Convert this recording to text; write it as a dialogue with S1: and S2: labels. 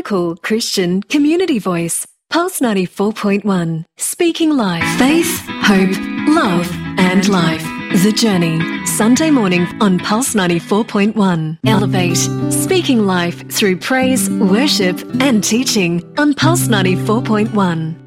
S1: local Christian community voice. Pulse 94.1. Speaking life. Faith, hope, love and life. The Journey. Sunday morning on Pulse 94.1. Elevate. Speaking life through praise, worship and teaching on Pulse 94.1.